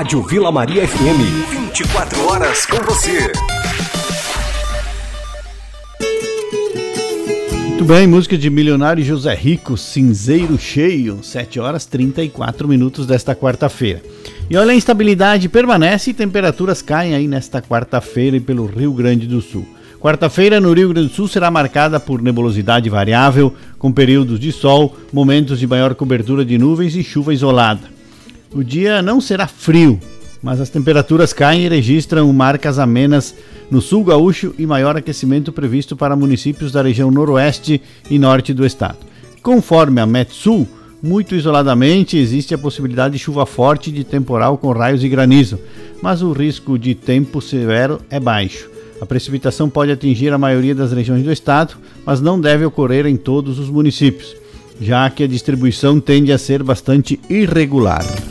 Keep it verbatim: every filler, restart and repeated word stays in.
Rádio Vila Maria F M, vinte e quatro horas com você. Muito bem, música de Milionário José Rico, Cinzeiro Cheio, sete horas e trinta e quatro minutos desta quarta-feira. E olha, a instabilidade permanece e temperaturas caem aí nesta quarta-feira e pelo Rio Grande do Sul. Quarta-feira no Rio Grande do Sul será marcada por nebulosidade variável, com períodos de sol, momentos de maior cobertura de nuvens e chuva isolada. O dia não será frio, mas as temperaturas caem e registram marcas amenas no sul gaúcho e maior aquecimento previsto para municípios da região noroeste e norte do estado. Conforme a Metsul, muito isoladamente existe a possibilidade de chuva forte e de temporal com raios e granizo, mas o risco de tempo severo é baixo. A precipitação pode atingir a maioria das regiões do estado, mas não deve ocorrer em todos os municípios, já que a distribuição tende a ser bastante irregular.